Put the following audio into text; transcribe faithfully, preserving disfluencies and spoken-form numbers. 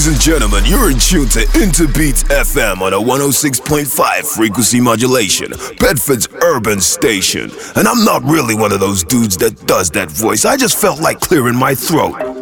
and gentlemen, you're in tune to Interbeats F M on a one oh six point five frequency modulation, Bedford's urban station. And I'm not really one of those dudes that does that voice. I just felt like clearing my throat.